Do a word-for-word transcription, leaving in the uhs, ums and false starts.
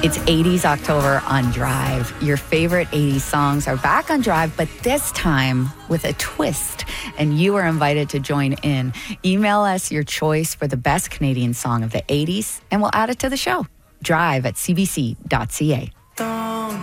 It's eighties October on Drive. Your favorite eighties songs are back on Drive, but this time with a twist, and you are invited to join in. Email us your choice for the best Canadian song of the eighties, and we'll add it to the show. Drive at c b c dot c a.